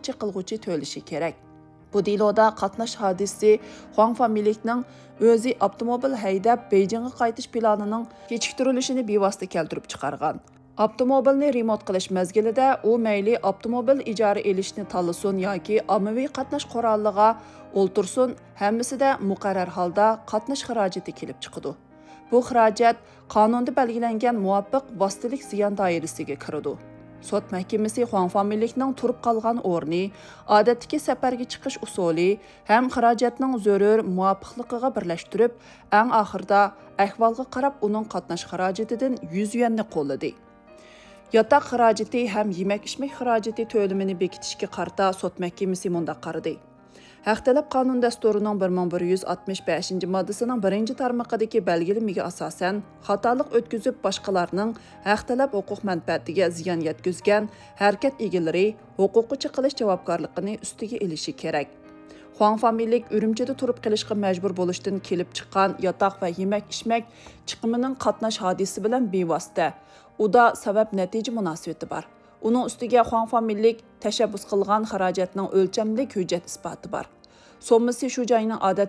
huquqi qilg'uchi to'lishi kerak. Bu deloda qatnash hodisi Huang Fanmilikning o'zi avtomobil haydab Beijingga qaytish planining kechiktirilishini bevosita keltirib chiqargan. Avtomobilni remont qilish mezgilida u mayli avtomobil ijara elishni tanlasin yoki ommaviy qatnash qurolliga o'ltirsin, hammasida muqarrar holda qatnash xarajati kelib chiqadi. Bu xarajat qonunda belgilangan muvofiq vositalik ziyon doirasiga kiradi. Sot mahkamasi Huang Fanmilikning turib qolgan o'rni, odatdagi safarga chiqish usuli ham xarajatning zarur muvofiqligiga birlashtirib, eng oxirida ahvolga qarab uning qatnash xarajatidan 100 yuanni qo'lladi. Yotoq xarajati ham yemak-ichmak xarajati to'limini bekitishga qarta sot mahkamasi mundaq qaradi. Haqtalab qonun dasturining 1165 moddasining 1-tarmog'idagi belgilamaga asosan xatolik o'tkazib boshqalarning haqtalab huquq manfaatiga ziyon yetkazgan harakat egalari huquqi chiqilish javobgarligini ustiga olishi kerak. Huang Fanmilik Urumchida turib qilishga majbur bo'lishdan kelib chiqqan yotoq va yemak-ichmak chiqimining qatnash hodisi bilan bevosita. Uda sabab natija munosabati bor. Uning ustiga Huang Fanmilik tashabbus qilgan xarajatning o'lchamli hujjat isboti bor. So'mmasi shu joyning odat